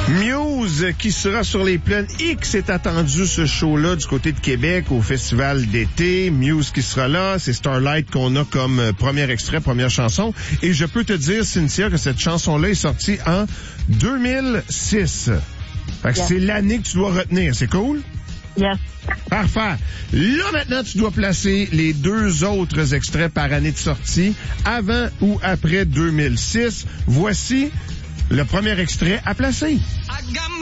Muse qui sera sur les plaines X est attendu ce show-là du côté de Québec au festival d'été. Muse qui sera là, c'est Starlight qu'on a comme premier extrait, première chanson. Et je peux te dire, Cynthia, que cette chanson-là est sortie en 2006. Fait que c'est l'année que tu dois retenir, c'est cool? Yes. Parfait. Là, maintenant, tu dois placer les 2 autres extraits par année de sortie, avant ou après 2006. Voici le premier extrait à placer.